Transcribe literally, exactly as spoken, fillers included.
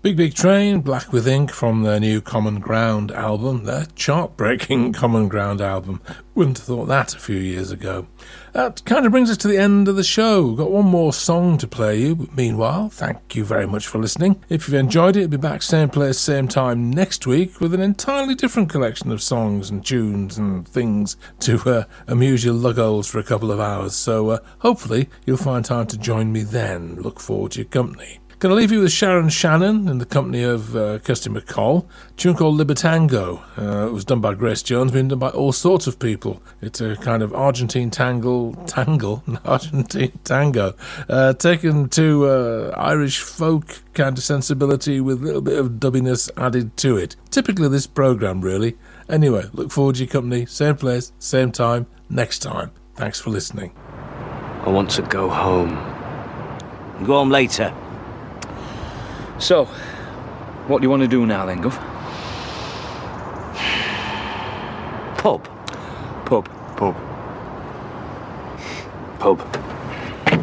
Big Big Train, Black with Ink from their new Common Ground album, their chart-breaking Common Ground album. Wouldn't have thought that a few years ago. That kind of brings us to the end of the show. We've got one more song to play you, but meanwhile, thank you very much for listening. If you've enjoyed it, we'll be back same place, same time next week with an entirely different collection of songs and tunes and things to uh, amuse your luggoles for a couple of hours. So uh, hopefully you'll find time to join me then. Look forward to your company. Going to leave you with Sharon Shannon in the company of uh, Kirsty MacColl. A tune called Libertango. Uh, it was done by Grace Jones, been done by all sorts of people. It's a kind of Argentine tangle, tangle, Argentine tango, uh, taken to uh, Irish folk kind of sensibility with a little bit of dubbiness added to it. Typically this programme, really. Anyway, look forward to your company. Same place, same time, next time. Thanks for listening. I want to go home. Go home later. So, what do you want to do now then, Gov? Pub. Pub. Pub. Pub.